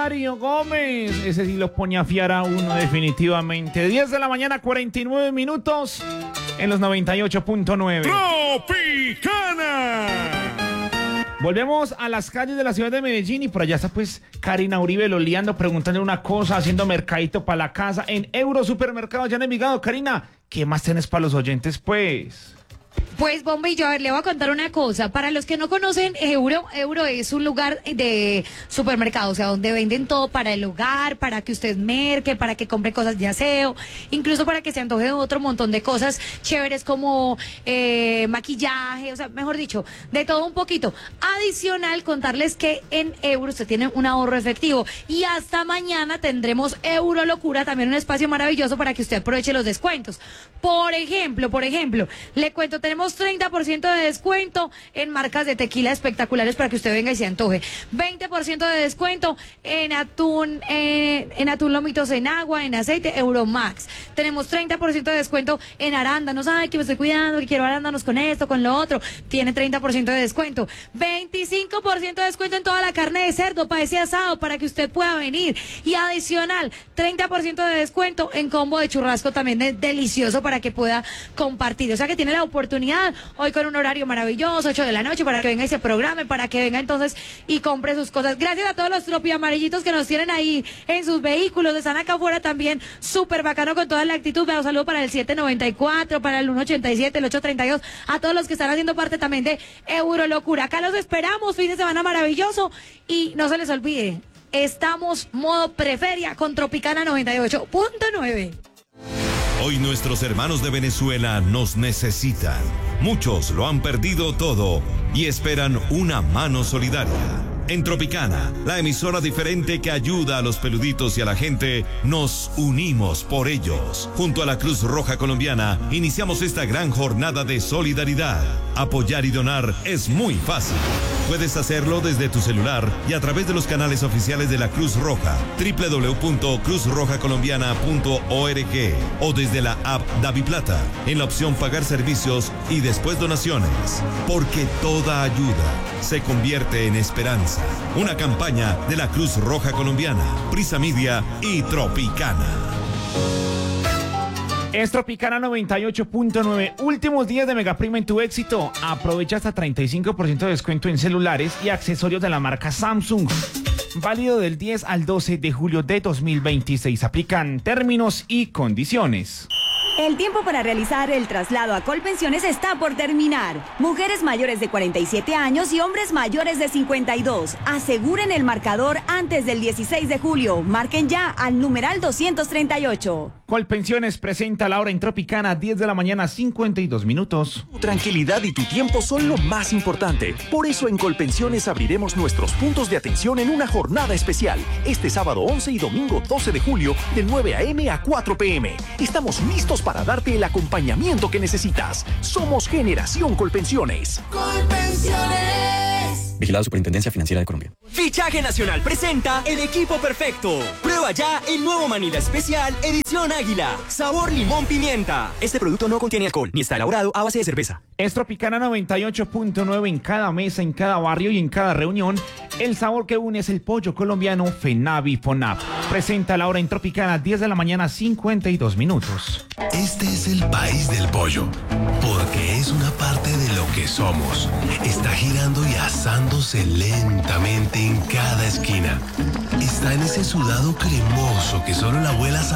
Mario Gómez. Ese sí lo pone a fiar a uno definitivamente. 10 de la mañana, 49 minutos en los 98.9. Tropicana. Volvemos a las calles de la ciudad de Medellín y por allá está pues Karina Uribe loleando, preguntando una cosa, haciendo mercadito para la casa en Eurosupermercado allá en Envigado. Karina, ¿qué más tienes para los oyentes pues? Pues, Bombillo, a ver, le voy a contar una cosa. Para los que no conocen, Euro es un lugar de supermercado, o sea, donde venden todo para el hogar, para que usted merque, para que compre cosas de aseo, incluso para que se antoje de otro montón de cosas chéveres como maquillaje, o sea, mejor dicho, de todo un poquito. Adicional, contarles que en Euro usted tiene un ahorro efectivo y hasta mañana tendremos Euro Locura, también un espacio maravilloso para que usted aproveche los descuentos. Por ejemplo, le cuento, tenemos 30% de descuento en marcas de tequila espectaculares para que usted venga y se antoje. 20% de descuento en atún lomitos en agua, en aceite, Euromax. Tenemos 30% de descuento en arándanos. Ay, que me estoy cuidando, que quiero arándanos con esto, con lo otro. Tiene 30% de descuento. 25% de descuento en toda la carne de cerdo para ese asado, para que usted pueda venir. Y adicional, 30% de descuento en combo de churrasco también delicioso para que pueda compartir. O sea que tiene la oportunidad hoy con un horario maravilloso, 8 de la noche, para que venga y se programe, para que venga entonces y compre sus cosas. Gracias a todos los tropiamarillitos que nos tienen ahí en sus vehículos, están acá afuera también, súper bacano con toda la actitud. Un saludo para el 794, para el 187, el 832, a todos los que están haciendo parte también de Eurolocura. Acá los esperamos, fin de semana maravilloso y no se les olvide, estamos modo preferia con Tropicana 98.9. Hoy nuestros hermanos de Venezuela nos necesitan. Muchos lo han perdido todo y esperan una mano solidaria. En Tropicana, la emisora diferente que ayuda a los peluditos y a la gente, nos unimos por ellos. Junto a la Cruz Roja Colombiana, iniciamos esta gran jornada de solidaridad. Apoyar y donar es muy fácil. Puedes hacerlo desde tu celular y a través de los canales oficiales de la Cruz Roja, www.cruzrojacolombiana.org o desde la app DaviPlata, en la opción Pagar Servicios y después Donaciones. Porque toda ayuda se convierte en esperanza. Una campaña de la Cruz Roja Colombiana, Prisa Media y Tropicana. Es Tropicana 98.9. Últimos días de Megaprima en tu éxito. Aprovecha hasta 35% de descuento en celulares y accesorios de la marca Samsung. Válido del 10 al 12 de julio de 2026. Aplican términos y condiciones. El tiempo para realizar el traslado a Colpensiones está por terminar. Mujeres mayores de 47 años y hombres mayores de 52. Aseguren el marcador antes del 16 de julio. Marquen ya al numeral 238. Colpensiones presenta la hora en Tropicana, 10 de la mañana, 52 minutos. Tu tranquilidad y tu tiempo son lo más importante. Por eso en Colpensiones abriremos nuestros puntos de atención en una jornada especial. Este sábado 11 y domingo 12 de julio, de 9 a.m. a 4 p.m. Estamos listos para darte el acompañamiento que necesitas. Somos Generación Colpensiones. Colpensiones. Vigilado Superintendencia Financiera de Colombia. Fichaje Nacional presenta el equipo perfecto. Prueba ya el nuevo Manila Especial Edición Águila. Sabor limón pimienta. Este producto no contiene alcohol ni está elaborado a base de cerveza. Es Tropicana 98.9 en cada mesa, en cada barrio y en cada reunión. El sabor que une es el pollo colombiano Fenavi Fonab. Presenta la hora en Tropicana, 10 de la mañana, 52 minutos. Este es el país del pollo, porque es una parte de lo que somos. Está girando y asándose lentamente en cada esquina. Está en ese sudado cremoso que solo la abuela sabe